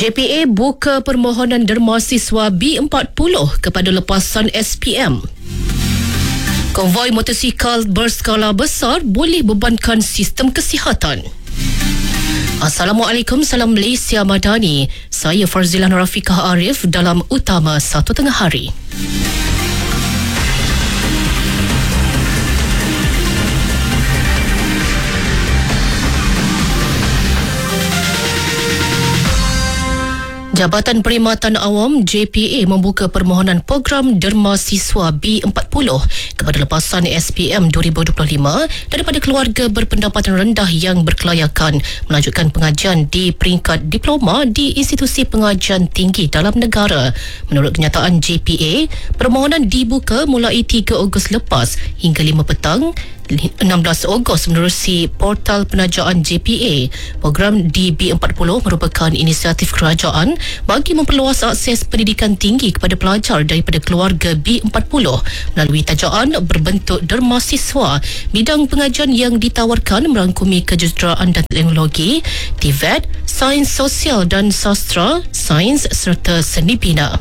JPA buka permohonan derma siswa B40 kepada lepasan SPM. Konvoi motosikal berskala besar boleh bebankan sistem kesihatan. Assalamualaikum, salam Malaysia Madani. Saya Farzilan Rafiqah Arif dalam Utama 1 Tengah Hari. Jabatan Perkhidmatan Awam JPA membuka permohonan program derma siswa B40 kepada lepasan SPM 2025 daripada keluarga berpendapatan rendah yang berkelayakan melanjutkan pengajian di peringkat diploma di institusi pengajian tinggi dalam negara. Menurut kenyataan JPA, permohonan dibuka mulai 3 Ogos lepas hingga 5 petang 16 Ogos menerusi portal penajaan JPA. Program DB40 merupakan inisiatif kerajaan bagi memperluas akses pendidikan tinggi kepada pelajar daripada keluarga B40 melalui tajaan berbentuk derma siswa. Bidang pengajian yang ditawarkan merangkumi kejuruteraan dan teknologi, TVET, sains sosial dan sastra, sains serta seni bina.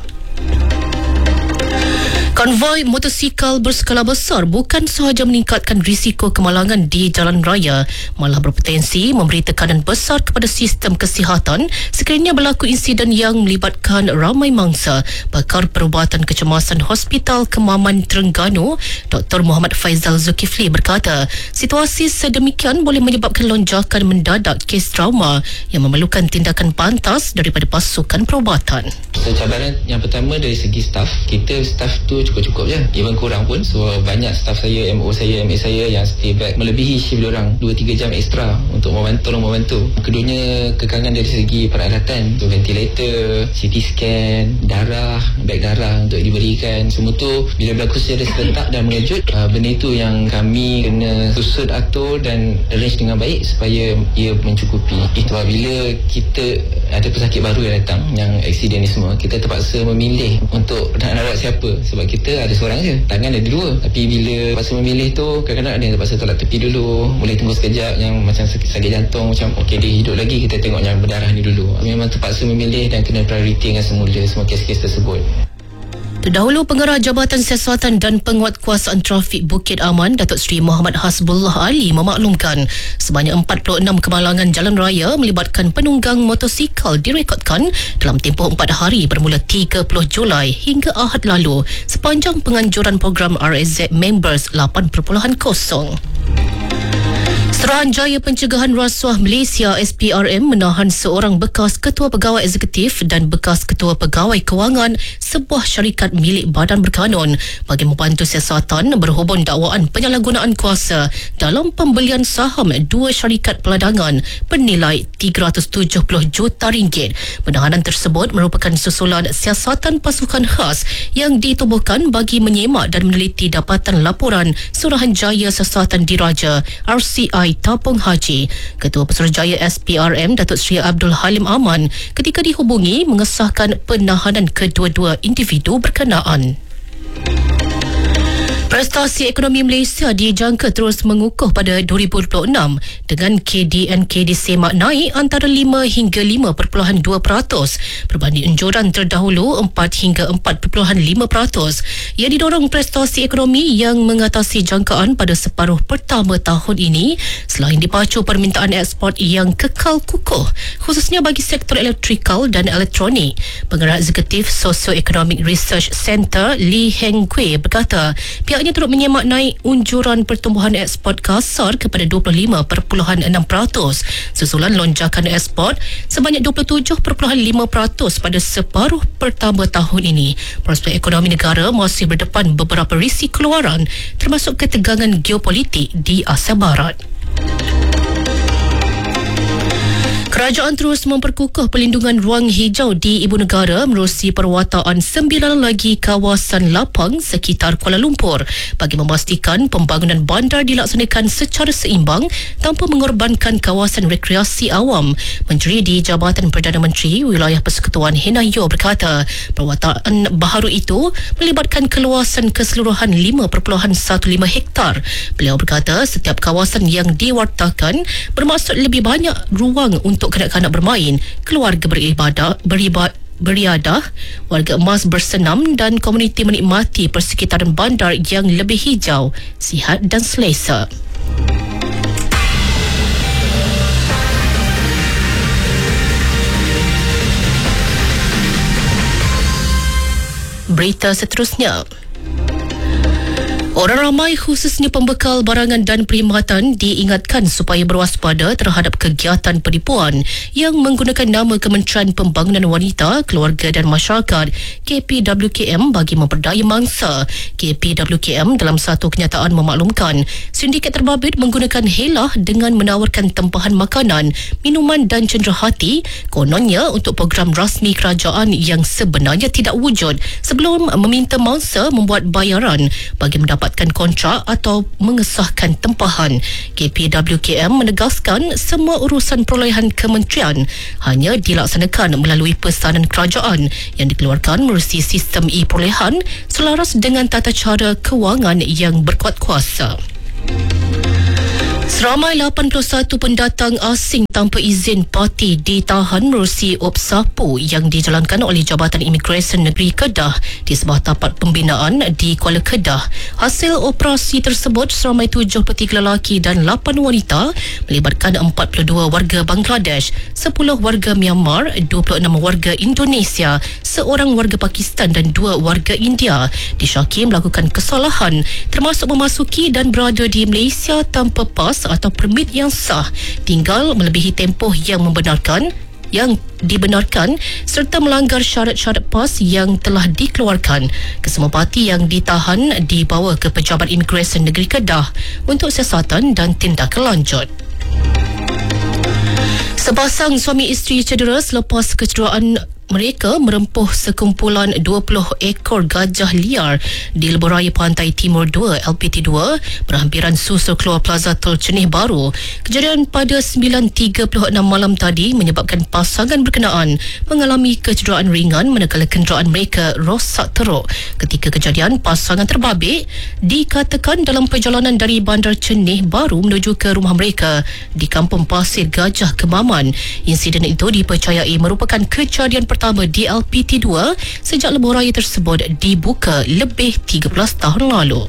Konvoi motosikal berskala besar bukan sahaja meningkatkan risiko kemalangan di jalan raya, malah berpotensi memberi tekanan besar kepada sistem kesihatan sekiranya berlaku insiden yang melibatkan ramai mangsa. Pakar Perubatan Kecemasan Hospital Kemaman Terengganu, Dr. Muhammad Faizal Zulkifli berkata, situasi sedemikian boleh menyebabkan lonjakan mendadak kes trauma yang memerlukan tindakan pantas daripada pasukan perubatan. Cabaran yang pertama dari segi staf, kita staf tu cukup-cukup je, even kurang pun. So banyak staf saya, MO saya, MA saya yang stay back melebihi shift diorang 2-3 jam ekstra untuk membantu. Keduanya kekangan dari segi peralatan, untuk ventilator, CT scan, darah, beg darah untuk diberikan. Semua tu bila berlaku secara serentak dan mengejut, benda itu yang kami kena susun, atur dan arrange dengan baik supaya ia mencukupi. Itu bila kita ada pesakit baru yang datang, yang accident ni semua, kita terpaksa memilih untuk nak rawat siapa, sebab kita ada seorang je, tangan ada 2. Tapi bila terpaksa memilih tu, kadang-kadang ada yang terpaksa tolak tepi dulu, boleh tunggu sekejap, yang macam sakit jantung, macam okey dia hidup lagi, kita tengok yang berdarah ni dulu. Memang terpaksa memilih dan kena prioriti dengan semua kes-kes tersebut. Terdahulu, Pengarah Jabatan Siasatan dan Penguatkuasaan Trafik Bukit Aman, Datuk Seri Muhammad Hasbullah Ali memaklumkan sebanyak 46 kemalangan jalan raya melibatkan penunggang motosikal direkodkan dalam tempoh 4 hari bermula 30 Julai hingga Ahad lalu sepanjang penganjuran program RSZ Members 8.0. Suruhanjaya Pencegahan Rasuah Malaysia SPRM menahan seorang bekas Ketua Pegawai Eksekutif dan bekas Ketua Pegawai Kewangan sebuah syarikat milik badan berkanun bagi membantu siasatan berhubung dakwaan penyalahgunaan kuasa dalam pembelian saham 2 syarikat peladangan bernilai RM370 juta. Penahanan tersebut merupakan susulan siasatan pasukan khas yang ditubuhkan bagi menyemak dan meneliti dapatan laporan Suruhanjaya Siasatan Diraja RCI Tapung Haji. Ketua Pesuruhjaya SPRM Datuk Seri Abdul Halim Aman ketika dihubungi mengesahkan penahanan kedua-dua individu berkenaan. Prestasi ekonomi Malaysia dijangka terus mengukuh pada 2026 dengan KDNK disemak naik antara 5 hingga 5.2% berbanding anjuran terdahulu 4 hingga 4.5%. Ia didorong prestasi ekonomi yang mengatasi jangkaan pada separuh pertama tahun ini selain dipacu permintaan ekspor yang kekal kukuh khususnya bagi sektor elektrikal dan elektronik. Pengarah Eksekutif Socio-Economic Research Centre Lee Heng Kwe berkata pihaknya turut menyemak naik unjuran pertumbuhan ekspor kasar kepada 25.6% susulan lonjakan ekspor sebanyak 27.5% pada separuh pertama tahun ini. Prospek ekonomi negara masih berdepan beberapa risiko keluaran termasuk ketegangan geopolitik di Asia Barat. Kerajaan terus memperkukuh pelindungan ruang hijau di ibu negara menerusi perwataan 9 lagi kawasan lapang sekitar Kuala Lumpur bagi memastikan pembangunan bandar dilaksanakan secara seimbang tanpa mengorbankan kawasan rekreasi awam. Menteri di Jabatan Perdana Menteri Wilayah Persekutuan Henayo berkata perwataan baharu itu melibatkan keluasan keseluruhan 5.15 hektar. Beliau berkata setiap kawasan yang diwartakan bermaksud lebih banyak ruang untuk untuk kanak-kanak bermain, keluarga beriadah, warga emas bersenam dan komuniti menikmati persekitaran bandar yang lebih hijau, sihat dan selesa. Berita seterusnya. Orang ramai khususnya pembekal barangan dan perkhidmatan diingatkan supaya berwaspada terhadap kegiatan penipuan yang menggunakan nama Kementerian Pembangunan Wanita, Keluarga dan Masyarakat KPWKM bagi memperdaya mangsa. KPWKM dalam satu kenyataan memaklumkan sindiket terbabit menggunakan helah dengan menawarkan tempahan makanan, minuman dan cenderahati kononnya untuk program rasmi kerajaan yang sebenarnya tidak wujud sebelum meminta mangsa membuat bayaran bagi mendapatkan kontrak atau mengesahkan tempahan. KPWKM menegaskan semua urusan perolehan kementerian hanya dilaksanakan melalui pesanan kerajaan yang dikeluarkan melalui sistem e-perolehan selaras dengan tata cara kewangan yang berkuat kuasa. Seramai 81 pendatang asing tanpa izin parti ditahan menerusi OPSAPU yang dijalankan oleh Jabatan Imigresen Negeri Kedah di sebuah tapak pembinaan di Kuala Kedah. Hasil operasi tersebut seramai 73 lelaki dan 8 wanita melibatkan 42 warga Bangladesh, 10 warga Myanmar, 26 warga Indonesia, seorang warga Pakistan dan 2 warga India. Disyaki melakukan kesalahan termasuk memasuki dan berada di Malaysia tanpa pas atau permit yang sah, tinggal melebihi tempoh yang dibenarkan serta melanggar syarat-syarat PAS yang telah dikeluarkan. Kesemua parti yang ditahan dibawa ke Pejabat Imigresen Negeri Kedah untuk siasatan dan tindakan lanjut. Sepasang suami isteri cedera selepas kecederaan mereka merempuh sekumpulan 20 ekor gajah liar di lebuhraya Pantai Timur 2 LPT2 berhampiran susul keluar Plaza Tol Cenih Baru. Kejadian pada 9.36 malam tadi menyebabkan pasangan berkenaan mengalami kecederaan ringan manakala kenderaan mereka rosak teruk. Ketika kejadian, pasangan terbabit dikatakan dalam perjalanan dari Bandar Cenih Baru menuju ke rumah mereka di Kampung Pasir Gajah Kemaman. Insiden itu dipercayai merupakan kejadian pertama di LPT2 sejak lebuhraya tersebut dibuka lebih 13 tahun lalu.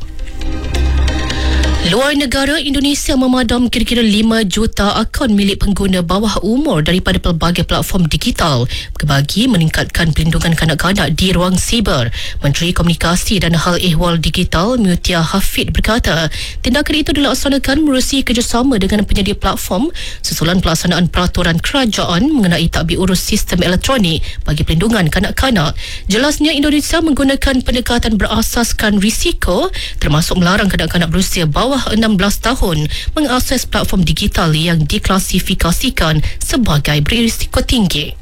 Luar negara, Indonesia memadam kira-kira 5 juta akaun milik pengguna bawah umur daripada pelbagai platform digital bagi meningkatkan perlindungan kanak-kanak di ruang siber. Menteri Komunikasi dan Hal Ehwal Digital Mutia Hafid berkata, tindakan itu dilaksanakan menerusi kerjasama dengan penyedia platform susulan pelaksanaan peraturan kerajaan mengenai tadbir urus sistem elektronik bagi perlindungan kanak-kanak. Jelasnya, Indonesia menggunakan pendekatan berasaskan risiko termasuk melarang kanak-kanak berusia bawah 16 tahun mengakses platform digital yang diklasifikasikan sebagai berisiko tinggi.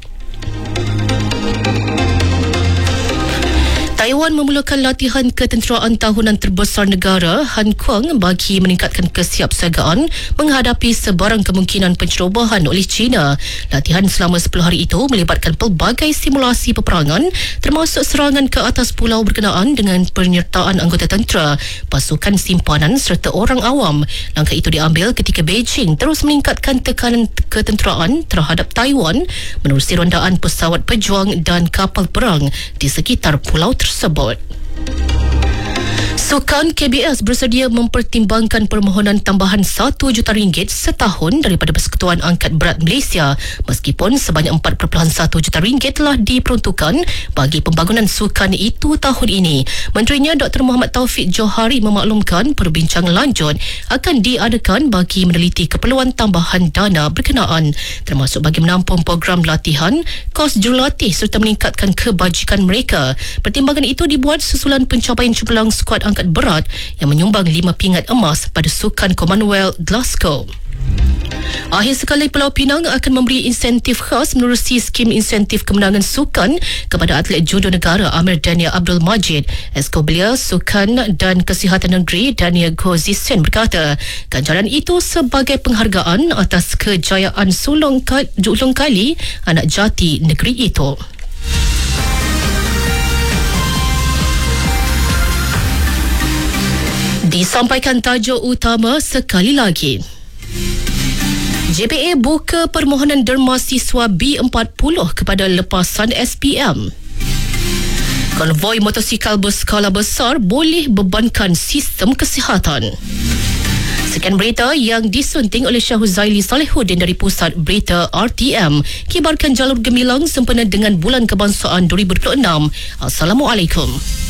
Taiwan memulakan latihan ketenteraan tahunan terbesar negara Han Kuang bagi meningkatkan kesiapsiagaan menghadapi sebarang kemungkinan pencerobohan oleh China. Latihan selama 10 hari itu melibatkan pelbagai simulasi peperangan termasuk serangan ke atas pulau berkenaan dengan penyertaan anggota tentera, pasukan simpanan serta orang awam. Langkah itu diambil ketika Beijing terus meningkatkan tekanan ketenteraan terhadap Taiwan menerusi rondaan pesawat pejuang dan kapal perang di sekitar pulau tersebut. Sukan KBS bersedia mempertimbangkan permohonan tambahan RM1 juta setahun daripada Persekutuan Angkat Berat Malaysia meskipun sebanyak RM4.1 juta telah diperuntukkan bagi pembangunan sukan itu tahun ini. Menterinya Dr. Muhammad Taufik Johari memaklumkan perbincangan lanjut akan diadakan bagi meneliti keperluan tambahan dana berkenaan termasuk bagi menampung program latihan, kos jurulatih serta meningkatkan kebajikan mereka. Pertimbangan itu dibuat susulan pencapaian cemerlang skuad angkat berat yang menyumbang 5 pingat emas pada Sukan Commonwealth Glasgow. Akhir sekali, Pulau Pinang akan memberi insentif khas menerusi skim insentif kemenangan sukan kepada atlet judo negara Amir Daniel Abdul Majid. Esko Belia Sukan dan Kesihatan Negeri Daniel Gozisen berkata, ganjaran itu sebagai penghargaan atas kejayaan sulung kali anak jati negeri itu. Disampaikan tajuk utama sekali lagi. JPA buka permohonan derma siswa B40 kepada lepasan SPM. Konvoi motosikal berskala besar boleh bebankan sistem kesihatan. Sekian berita yang disunting oleh Syah Huzaili Salihuddin dari Pusat Berita RTM. Kibarkan jalur gemilang sempena dengan Bulan Kebangsaan 2026. Assalamualaikum.